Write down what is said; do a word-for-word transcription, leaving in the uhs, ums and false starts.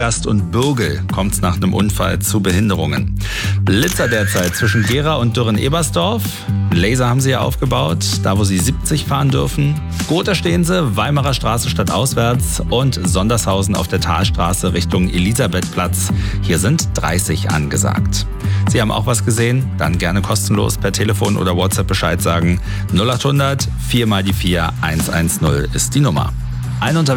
Gast und Bürgel kommt es nach einem Unfall zu Behinderungen. Blitzer derzeit zwischen Gera und Dürren-Ebersdorf. Laser haben sie ja aufgebaut, da wo sie siebzig fahren dürfen. Gotha stehen sie, Weimarer Straße stadtauswärts und Sondershausen auf der Talstraße Richtung Elisabethplatz. Hier sind dreißig angesagt. Sie haben auch was gesehen? Dann gerne kostenlos per Telefon oder WhatsApp Bescheid sagen. null acht hundert vier mal die vier eins eins null ist die Nummer. Ein